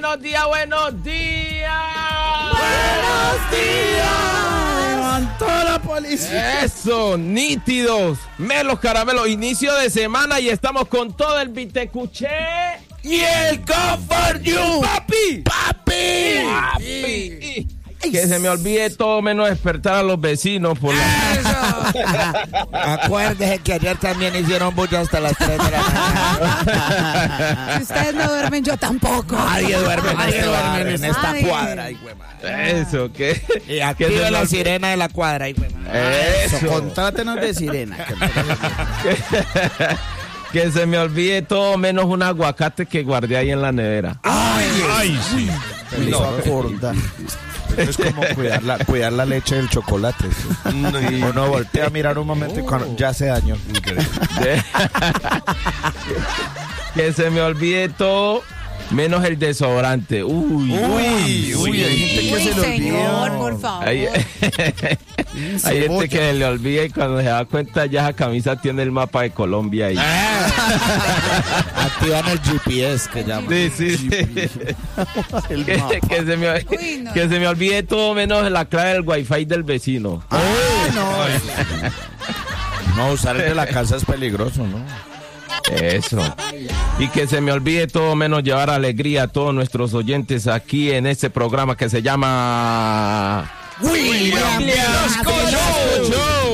Buenos días, buenos días. ¡Buenos días! Levantó la policía. Eso, nítidos. Melos caramelos, inicio de semana y estamos con todo el Vitecuché. Y el Comfort You. ¡Papi! Que se me olvide todo menos despertar a los vecinos por la... Acuérdese que ayer también hicieron bulla hasta las 3 de la mañana. Si ustedes no duermen, yo tampoco. Nadie duerme en esta Nadie. cuadra. Ay, güey, madre. Eso, que... Y activa la sirena de la cuadra. Ay, güey, madre. Eso. Contrátenos de sirena. Que se me olvide todo menos un aguacate que guardé ahí en la nevera. Ay, sí. me hizo acordar. Es como cuidar la leche del chocolate. Uno voltea a mirar un momento y cuando ya se dañó. Que se me olvide todo menos el desodorante. Uy, hay gente que se le Señor, olvida. por favor. Hay gente que le olvida y cuando se da cuenta ya esa camisa tiene el mapa de Colombia ahí. Activan el GPS que llaman. Sí. El que, mapa. Uy, no. que se me olvide todo menos la clave del wifi del vecino. No, usar el de la casa es peligroso, ¿no? Eso. Y que se me olvide todo menos llevar alegría a todos nuestros oyentes aquí en este programa que se llama... William Velasco Show.